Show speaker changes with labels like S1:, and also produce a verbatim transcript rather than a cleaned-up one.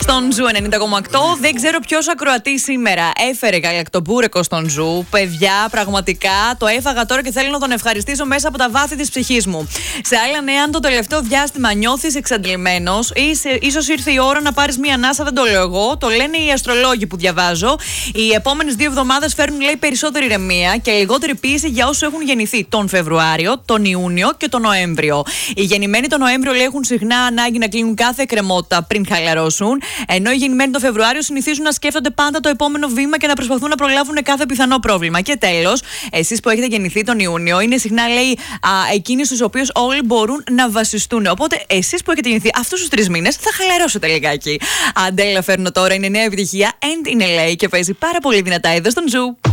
S1: Στον Ζου ενενήντα κόμμα οκτώ. Δεν ξέρω ποιος ακροατής σήμερα έφερε γαλακτομπούρεκο στον Ζου. Παιδιά, πραγματικά το έφαγα τώρα και θέλω να τον ευχαριστήσω μέσα από τα βάθη της ψυχής μου. Σε άλλα νέα, αν το τελευταίο διάστημα νιώθεις εξαντλημένος, ίσως ήρθε η ώρα να πάρεις μία ανάσα. Δεν το λέω εγώ, το λένε οι αστρολόγοι που διαβάζω. Οι επόμενες δύο εβδομάδες φέρνουν, λέει, περισσότερη ηρεμία και λιγότερη πίεση για όσους έχουν γεννηθεί τον Φεβρουάριο, τον Ιούνιο και τον Νοέμβριο. Οι γεννημένοι τον Νοέμβριο, λέει, έχουν συχνά ανάγκη να κλείνουν κάθε εκκρεμότητα πριν χαλαρώσουν. Ενώ οι γεννημένοι τον Φεβρουάριο συνηθίζουν να σκέφτονται πάντα το επόμενο βήμα και να προσπαθούν να προλάβουν κάθε πιθανό πρόβλημα. Και τέλος, εσείς που έχετε γεννηθεί τον Ιούνιο, είναι συχνά, λέει, α, εκείνοι στους οποίους όλοι μπορούν να βασιστούν. Οπότε, εσείς που έχετε γεννηθεί αυτούς τους τρεις μήνες, θα χαλαρώσετε λιγάκι. Αντέλα, φέρνω τώρα, είναι νέα επιτυχία. And είναι, λέει, και παίζει πάρα πολύ δυνατά εδώ στον Ζου.